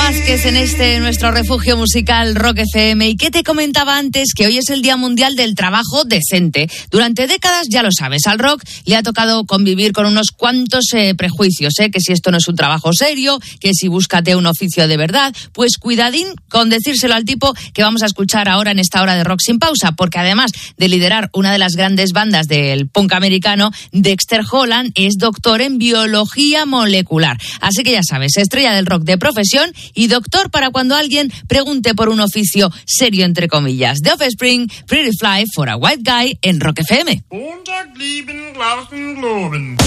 Vázquez en nuestro refugio musical Rock FM. ¿Y qué te comentaba antes? Que hoy es el Día Mundial del Trabajo Decente. Durante décadas, ya lo sabes, al rock le ha tocado convivir con unos cuantos prejuicios, que si esto no es un trabajo serio, que si búscate un oficio de verdad. Pues cuidadín con decírselo al tipo que vamos a escuchar ahora en esta hora de Rock Sin Pausa, porque además de liderar una de las grandes bandas del punk americano, Dexter Holland es doctor en biología molecular. Así que ya sabes, estrella del rock de profesión y doctor para cuando alguien pregunte por un oficio serio, entre comillas. The Offspring, Pretty Fly for a White Guy en Rock FM.